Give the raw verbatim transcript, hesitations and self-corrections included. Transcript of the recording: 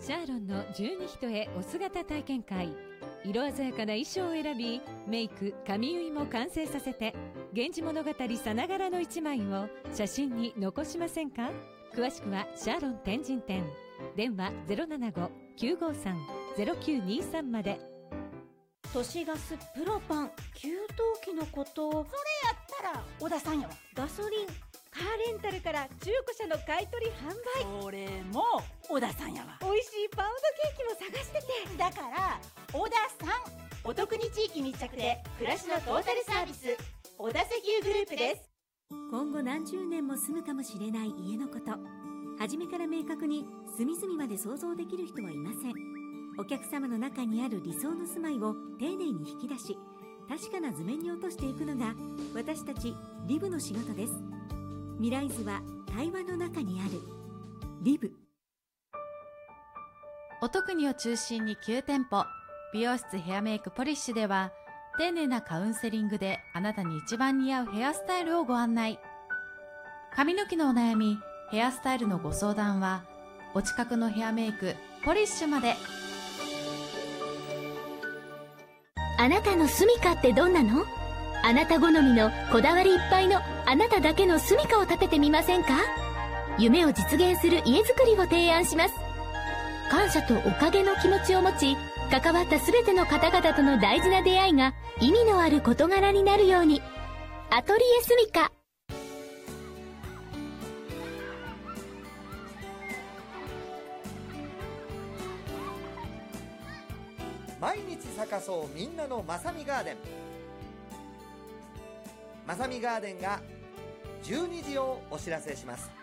シャーロンの十二人へお姿体験会。色鮮やかな衣装を選び、メイク、髪結いも完成させて、源氏物語さながらの一枚を写真に残しませんか？詳しくはシャーロン天神店、電話 ゼロななご きゅうごさん ゼロきゅうにさん まで。 都市ガスプロパン給湯器のこと、 それやったら小田さんやわ。 ガソリン、カーレンタルから中古車の買い取り販売、 それも小田さんやわ。 美味しいパウンドケーキも探してて。 だから小田さん、お得に地域密着で暮らしのトータルサービス、小田石油グループです。 今後何十年も住むかもしれない家のこと、初めから明確に隅々まで想像できる人はいません。お客様の中にある理想の住まいを丁寧に引き出し、確かな図面に落としていくのが私たちリブの仕事です。未来図は対話の中にある。リブ。 お得にを中心にきゅう店舗、美容室ヘアメイクポリッシュでは、丁寧なカウンセリングであなたに一番似合うヘアスタイルをご案内。髪の毛のお悩み、ヘアスタイルのご相談は、お近くのヘアメイクポリッシュまで。 あなたの住みかってどんなの？あなた好みのこだわりいっぱいのあなただけの住みかを建ててみませんか？夢を実現する家づくりを提案します。感謝とおかげの気持ちを持ち、関わったすべての方々との大事な出会いが意味のある事柄になるように。アトリエ住みか。 毎日咲かそうみんなのまさみガーデン。まさみガーデンがじゅうにじをお知らせします。